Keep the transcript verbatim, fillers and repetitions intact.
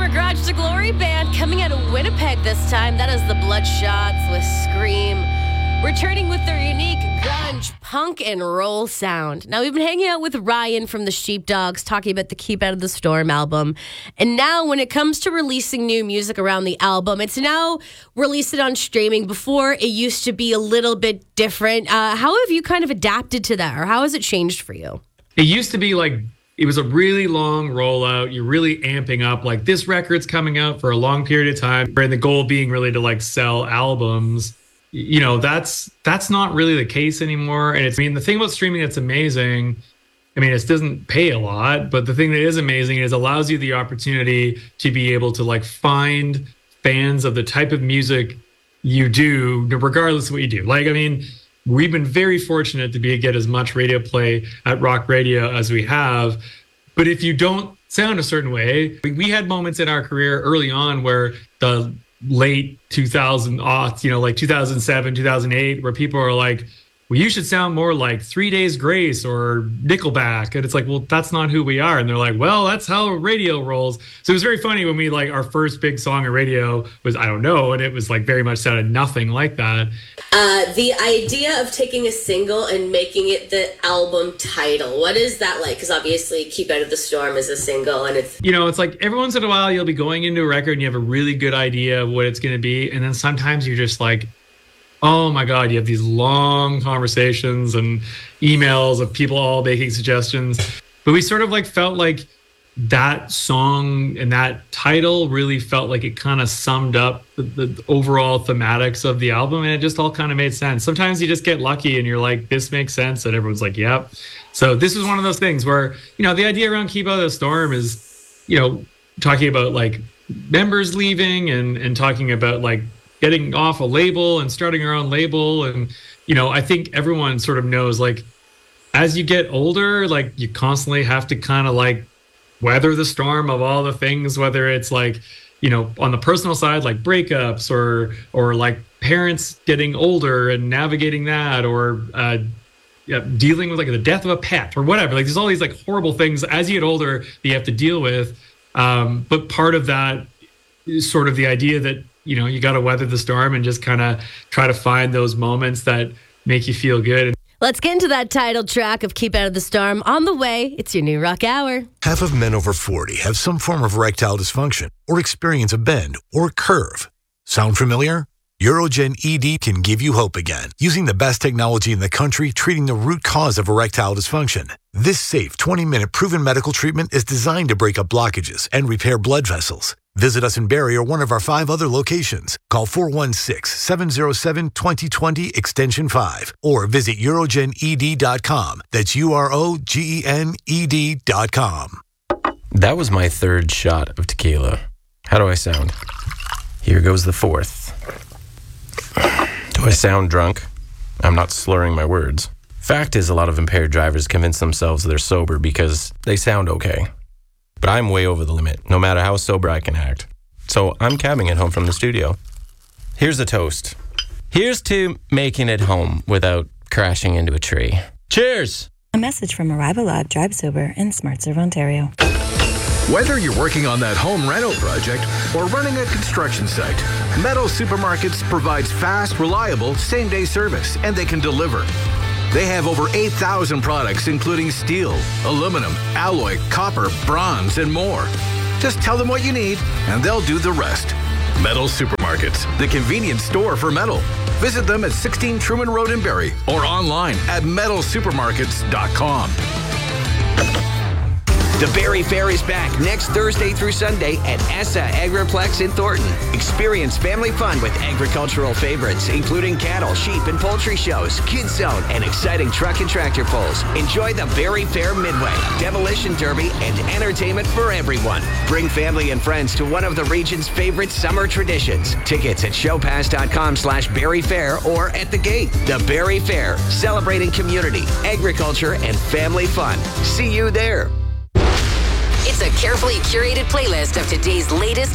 former Garage to Glory band coming out of Winnipeg this time. That is the Bloodshots with Scream, returning with their unique grunge, punk, and roll sound. Now, we've been hanging out with Ryan from the Sheepdogs, talking about the Keep Out of the Storm album. And now, when it comes to releasing new music around the album, it's now released it on streaming. Before, it used to be a little bit different. Uh, how have you kind of adapted to that, or how has it changed for you? It used to be like, it was a really long rollout. You're really amping up, like, this record's coming out for a long period of time, and the goal being really to like sell albums. You know, that's that's not really the case anymore. And it's, I mean, the thing about streaming that's amazing, I mean, it doesn't pay a lot, but the thing that is amazing is it allows you the opportunity to be able to like find fans of the type of music you do, regardless of what you do. Like, I mean, we've been very fortunate to be get as much radio play at Rock Radio as we have. But if you don't sound a certain way, we had moments in our career early on where the late two thousand aughts, you know, like two thousand seven, two thousand eight, where people are like, well, you should sound more like Three Days Grace or Nickelback. And it's like, well, that's not who we are. And they're like, well, that's how radio rolls. So it was very funny when we, like, our first big song on radio was I Don't Know. And it was like very much sounded nothing like that. Uh, the idea of taking a single and making it the album title, what is that like? Because obviously Keep Out of the Storm is a single, and it's... You know, it's like every once in a while you'll be going into a record and you have a really good idea of what it's going to be. And then sometimes you're just like, oh my God, you have these long conversations and emails of people all making suggestions. But we sort of like felt like that song and that title really felt like it kind of summed up the, the overall thematics of the album, and it just all kind of made sense. Sometimes you just get lucky and you're like, this makes sense, and everyone's like, yep. So this was one of those things where, you know, the idea around Keep Out of the Storm is, you know, talking about like members leaving and, and talking about like getting off a label and starting our own label. And, you know, I think everyone sort of knows, like, as you get older, like, you constantly have to kind of like weather the storm of all the things, whether it's like, you know, on the personal side, like breakups or, or like parents getting older and navigating that, or uh, yeah, dealing with like the death of a pet or whatever. Like, there's all these like horrible things as you get older that you have to deal with. Um, but part of that is sort of the idea that, you know, you got to weather the storm and just kind of try to find those moments that make you feel good. Let's get into that title track of Keep Out of the Storm. On the way, it's your new Rock Hour. Half of men over forty have some form of erectile dysfunction or experience a bend or curve. Sound familiar? Urogen E D can give you hope again, using the best technology in the country treating the root cause of erectile dysfunction. This safe twenty-minute proven medical treatment is designed to break up blockages and repair blood vessels. Visit us in Barrie or one of our five other locations. Call four one six, seven zero seven, two zero two zero extension five or visit urogen e d dot com. That's U R O G E N E D dot com. That was my third shot of tequila. How do I sound? Here goes the fourth. Do I sound drunk? I'm not slurring my words. Fact is, a lot of impaired drivers convince themselves they're sober because they sound okay. But I'm way over the limit, no matter how sober I can act. So I'm cabbing it home from the studio. Here's a toast. Here's to making it home without crashing into a tree. Cheers! A message from Arrival Lab Drive Sober in SmartServe, Ontario. Whether you're working on that home rental project or running a construction site, Metal Supermarkets provides fast, reliable, same-day service, and they can deliver. They have over eight thousand products, including steel, aluminum, alloy, copper, bronze, and more. Just tell them what you need, and they'll do the rest. Metal Supermarkets, the convenience store for metal. Visit them at sixteen Truman Road in Barrie or online at metal supermarkets dot com. The Barrie Fair is back next Thursday through Sunday at Essa Agriplex in Thornton. Experience family fun with agricultural favorites, including cattle, sheep, and poultry shows, kids zone, and exciting truck and tractor pulls. Enjoy the Barrie Fair Midway, Demolition Derby, and entertainment for everyone. Bring family and friends to one of the region's favorite summer traditions. Tickets at showpass.com slash Barrie Fair or at the gate. The Barrie Fair, celebrating community, agriculture, and family fun. See you there. It's a carefully curated playlist of today's latest